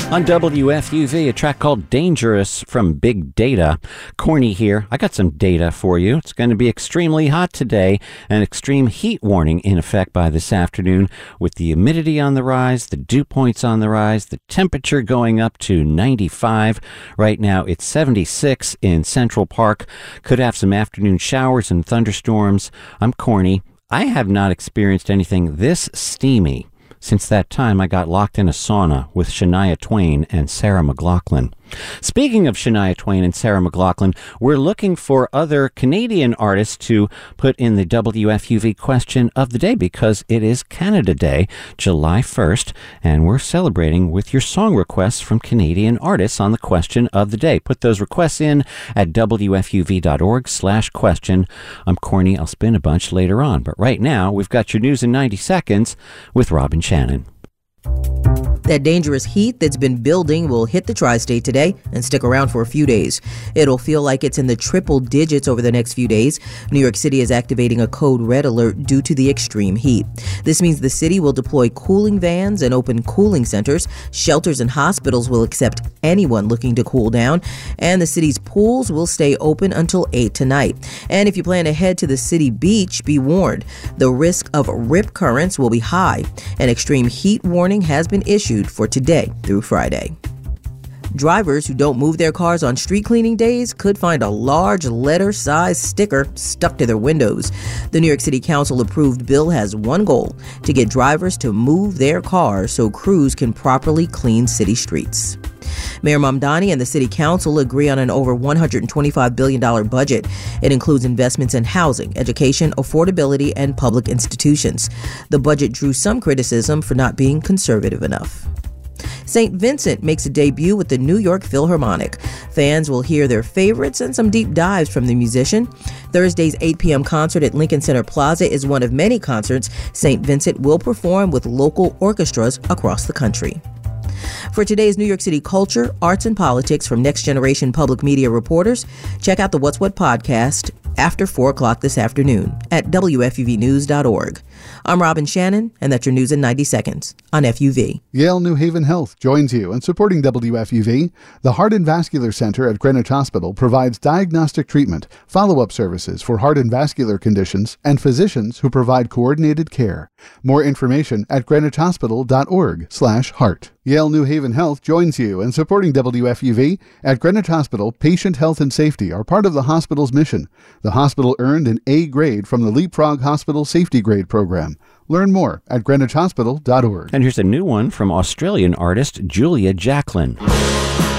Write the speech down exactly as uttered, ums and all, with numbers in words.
On W F U V, a track called Dangerous from Big Data. Corny here. I got some data for you. It's going to be extremely hot today. An extreme heat warning in effect by this afternoon with the humidity on the rise, the dew points on the rise, the temperature going up to ninety-five. Right now it's seventy-six in Central Park. Could have some afternoon showers and thunderstorms. I'm Corny. I have not experienced anything this steamy since that time I got locked in a sauna with Shania Twain and Sarah McLachlan. Speaking of Shania Twain and Sarah McLachlan, we're looking for other Canadian artists to put in the W F U V question of the day because it is Canada Day, July first, and we're celebrating with your song requests from Canadian artists on the question of the day. Put those requests in at W F U V dot org slash question. I'm Corny. I'll spin a bunch later on, but right now we've got your news in ninety seconds with Robin Shannon. That dangerous heat that's been building will hit the tri-state today and stick around for a few days. It'll feel like it's in the triple digits over the next few days. New York City is activating a code red alert due to the extreme heat. This means the city will deploy cooling vans and open cooling centers. Shelters and hospitals will accept anyone looking to cool down. And the city's pools will stay open until eight tonight. And if you plan to head to the city beach, be warned. The risk of rip currents will be high. An extreme heat warning has been issued for today through Friday. Drivers who don't move their cars on street cleaning days could find a large letter-sized sticker stuck to their windows. The New York City Council approved bill has one goal: to get drivers to move their cars so crews can properly clean city streets. Mayor Mamdani and the City Council agree on an over one hundred twenty-five billion dollars budget. It includes investments in housing, education, affordability, and public institutions. The budget drew some criticism for not being conservative enough. Saint Vincent makes a debut with the New York Philharmonic. Fans will hear their favorites and some deep dives from the musician. Thursday's eight p.m. concert at Lincoln Center Plaza is one of many concerts Saint Vincent will perform with local orchestras across the country. For today's New York City culture, arts, and politics from Next Generation Public Media reporters, check out the What's What podcast after four o'clock this afternoon at W F U V news dot org. I'm Robin Shannon, and that's your news in ninety seconds on F U V. Yale New Haven Health joins you in supporting W F U V. The Heart and Vascular Center at Greenwich Hospital provides diagnostic treatment, follow-up services for heart and vascular conditions, and physicians who provide coordinated care. More information at greenwich hospital dot org slash heart. Yale New Haven Health joins you in supporting W F U V. At Greenwich Hospital, patient health and safety are part of the hospital's mission. The hospital earned an A grade from the Leapfrog Hospital Safety Grade Program. Learn more at greenwich hospital dot org. And here's a new one from Australian artist Julia Jacklin.